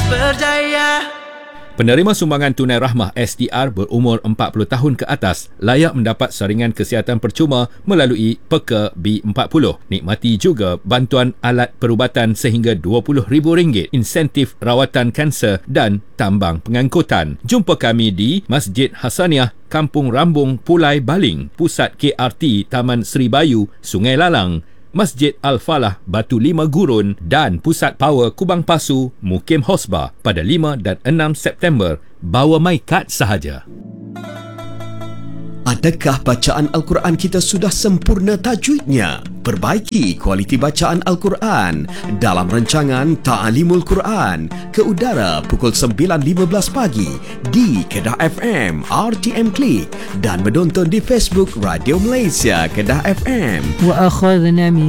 berjaya. Penerima sumbangan tunai rahmah STR berumur 40 tahun ke atas layak mendapat saringan kesihatan percuma melalui Peka B40. Nikmati juga bantuan alat perubatan sehingga RM20,000, insentif rawatan kanser dan tambang pengangkutan. Jumpa kami di Masjid Hasaniah, Kampung Rambung, Pulai Baling, Pusat KRT Taman Seri Bayu, Sungai Lalang, Masjid Al-Falah, Batu Lima Gurun dan Pusat Power Kubang Pasu, Mukim Hosbah pada 5 dan 6 September. Bawa my kad sahaja. Adakah bacaan Al-Quran kita sudah sempurna tajwidnya? Perbaiki kualiti bacaan Al-Quran dalam rancangan Ta'alimul Quran ke udara pukul 9.15 pagi di Kedah FM, RTM Klik dan menonton di Facebook Radio Malaysia Kedah FM. وأخذنا